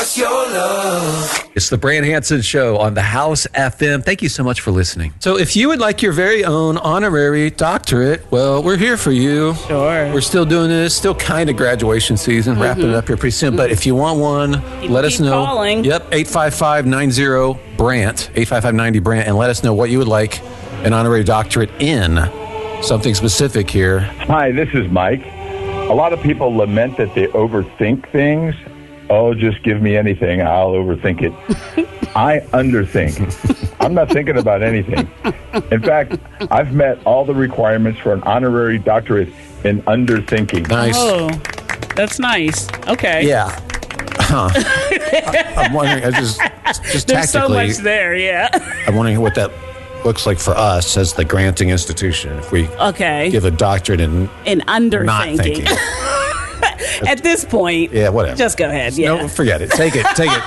us your love. It's the Brand Hanson Show on the House FM. Thank you so much for listening. So if you would like your very own honorary doctorate, well, we're here for you. Sure. We're still doing this, still kind of graduation season, wrapping it up here pretty soon. But if you want one, let us know. Calling. Yep, 855-90-BRANT, 855-90-BRANT, and let us know what you would like an honorary doctorate in. Something specific here. Hi, this is Mike. A lot of people lament that they overthink things. Oh, just give me anything. I'll overthink it. I underthink. I'm not thinking about anything. In fact, I've met all the requirements for an honorary doctorate in underthinking. Nice. Oh, that's nice. Okay. Yeah. Huh. I'm wondering, just There's so tactically, much there, yeah. I'm wondering what that looks like for us as the granting institution. If we Okay. give a doctorate in In not underthinking. thinking. At this point, Yeah, whatever. just go ahead. Yeah. No, forget it. Take it.